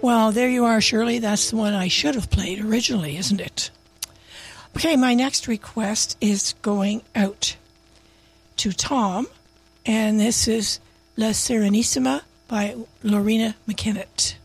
Well, there you are, Shirley. That's the one I should have played originally, isn't it? Okay, my next request is going out to Tom, and this is La Serenissima by Lorena McKennitt.